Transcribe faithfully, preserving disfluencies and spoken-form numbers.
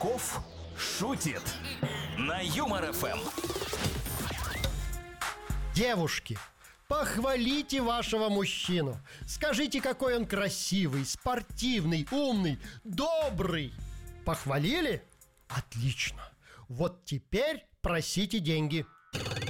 Казаков шутит на Юмор ФМ. Девушки, похвалите вашего мужчину. Скажите, какой он красивый, спортивный, умный, добрый. Похвалили? Отлично. Вот теперь просите деньги.